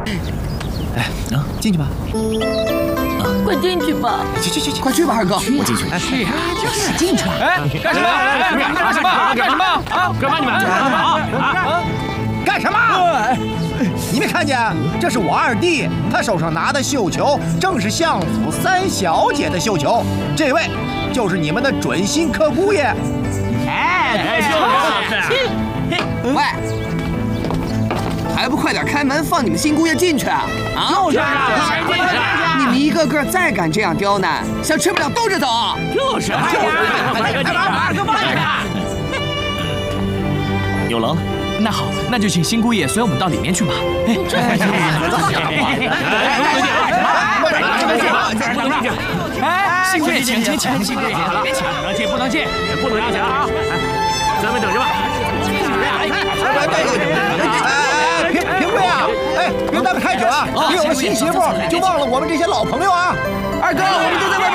哎，进去吧。 快进去吧！ 去，快去吧，二哥。 我进去。 是呀，就是进去了。 哎，干什么？干什么？干什么？啊！干嘛你们？ 干什么？你没看见？这是我二弟，他手上拿的绣球正是相府三小姐的绣球。这位就是你们的准新科姑爷。 哎， 就是。喂，还不快点开门，放你们新姑爷进去啊！ 就是你们一个个再敢这样刁难，想吃不了兜着走。 就是。 有狼了。 那好，那就请新姑爷随我们到里面去吧。哎，新姑爷请，新姑爷别抢，不能进，不能让抢啊！咱们等着吧。 平贵啊！哎，别待太久啊！你有了新媳妇就忘了我们这些老朋友啊！ 二哥，我们就在外